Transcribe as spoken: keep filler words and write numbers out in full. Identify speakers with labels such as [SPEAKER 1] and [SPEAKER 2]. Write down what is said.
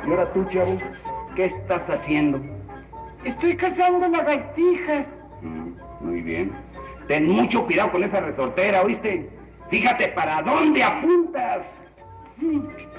[SPEAKER 1] Y ahora tú, chavo, ¿qué estás haciendo?
[SPEAKER 2] Estoy cazando lagartijas.
[SPEAKER 1] Mm, muy bien. Ten mucho cuidado con esa resortera, ¿oíste? Fíjate para dónde apuntas.
[SPEAKER 2] Sí.